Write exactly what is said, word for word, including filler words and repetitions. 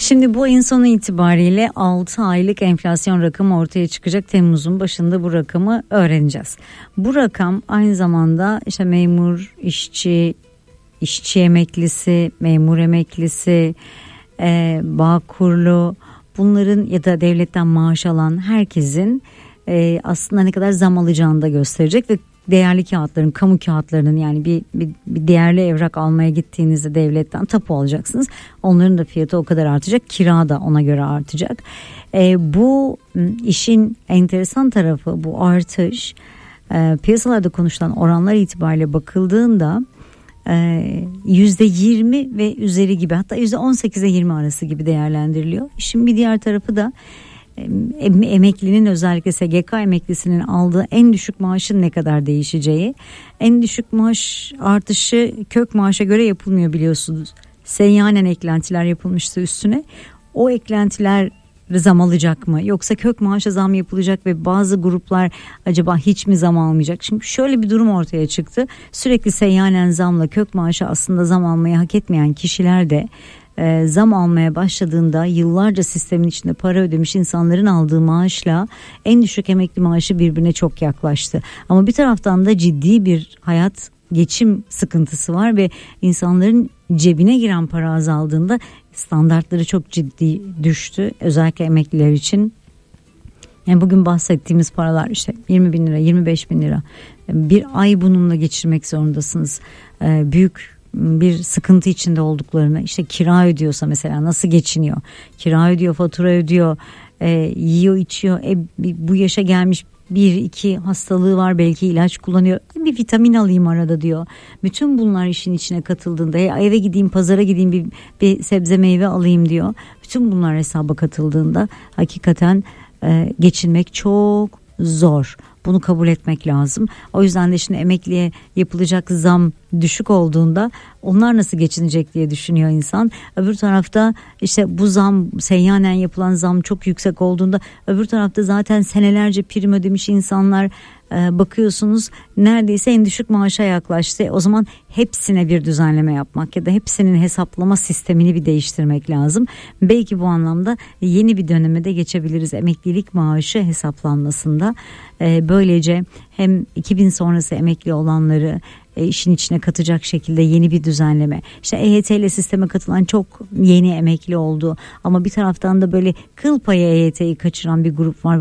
Şimdi bu ayın sonu itibariyle altı aylık enflasyon rakamı ortaya çıkacak. Temmuz'un başında bu rakamı öğreneceğiz. Bu rakam aynı zamanda işte memur, işçi, işçi emeklisi, memur emeklisi, e, Bağkurlu, bunların ya da devletten maaş alan herkesin e, aslında ne kadar zam alacağını da gösterecek ve değerli kağıtların, kamu kağıtlarının, yani bir, bir, bir değerli evrak almaya gittiğinizde devletten tapu alacaksınız. Onların da fiyatı o kadar artacak. Kira da ona göre artacak. E, bu işin enteresan tarafı, bu artış e, piyasalarda konuşulan oranlar itibariyle bakıldığında yüzde yirmi ve üzeri gibi, hatta yüzde on sekize yirmi arası gibi değerlendiriliyor. İşin bir diğer tarafı da emeklinin, özellikle S G K emeklisinin aldığı en düşük maaşın ne kadar değişeceği. En düşük maaş artışı kök maaşa göre yapılmıyor biliyorsunuz. Seyyanen eklentiler yapılmıştı üstüne. O eklentiler zam alacak mı, yoksa kök maaşa zam yapılacak ve bazı gruplar acaba hiç mi zam almayacak? Şimdi şöyle bir durum ortaya çıktı. Sürekli seyyanen zamla kök maaşa aslında zam almayı hak etmeyen kişiler de e, zam almaya başladığında yıllarca sistemin içinde para ödemiş insanların aldığı maaşla en düşük emekli maaşı birbirine çok yaklaştı. Ama bir taraftan da ciddi bir hayat geçim sıkıntısı var ve insanların cebine giren para azaldığında standartları çok ciddi düştü. Özellikle emekliler için. Yani bugün bahsettiğimiz paralar işte yirmi bin lira, yirmi beş bin lira. Bir ay bununla geçirmek zorundasınız. Ee, büyük bir sıkıntı içinde olduklarını, işte kira ödüyorsa mesela nasıl geçiniyor? Kira ödüyor, fatura ödüyor, e, yiyor, içiyor. E, bu yaşa gelmiş, bir iki hastalığı var, belki ilaç kullanıyor, bir vitamin alayım arada diyor. Bütün bunlar işin içine katıldığında, eve gideyim, pazara gideyim, bir, bir sebze meyve alayım diyor. Bütün bunlar hesaba katıldığında hakikaten e, geçinmek çok zor. Bunu kabul etmek lazım. O yüzden de şimdi emekliye yapılacak zam düşük olduğunda onlar nasıl geçinecek diye düşünüyor insan. Öbür tarafta işte bu zam, seyyanen yapılan zam çok yüksek olduğunda, öbür tarafta zaten senelerce prim ödemiş insanlar, e, bakıyorsunuz neredeyse en düşük maaşa yaklaştı. O zaman hepsine bir düzenleme yapmak ya da hepsinin hesaplama sistemini bir değiştirmek lazım. Belki bu anlamda yeni bir döneme de geçebiliriz emeklilik maaşı hesaplanmasında. E, böylece hem iki bin sonrası emekli olanları E, işin içine katacak şekilde yeni bir düzenleme. İşte E Y T ile sisteme katılan çok yeni emekli oldu ama bir taraftan da böyle kıl payı E Y T'yi kaçıran bir grup var.